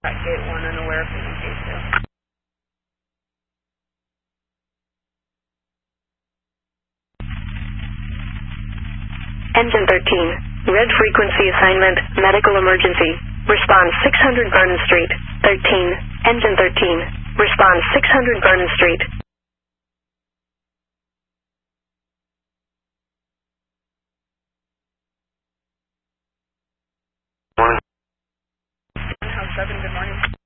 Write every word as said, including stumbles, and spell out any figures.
Gate one, unaware of the gate two. Engine thirteen, red frequency assignment, medical emergency. Response six hundred Vernon Street. thirteen, Engine thirteen. Response six hundred Vernon Street. House seven, good morning.